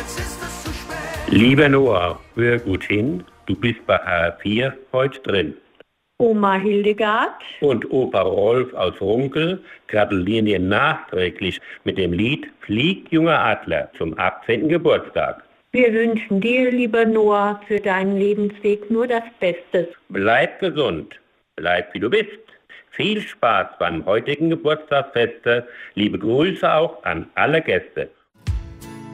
Lieber Noah, hör gut hin, du bist bei HR4 heute drin. Oma Hildegard Und Opa Rolf aus Runkel gratulieren dir nachträglich mit dem Lied Flieg, junger Adler zum 18. Geburtstag. Wir wünschen dir, lieber Noah, für deinen Lebensweg nur das Beste. Bleib gesund, bleib wie du bist. Viel Spaß beim heutigen Geburtstagsfeste. Liebe Grüße auch an alle Gäste.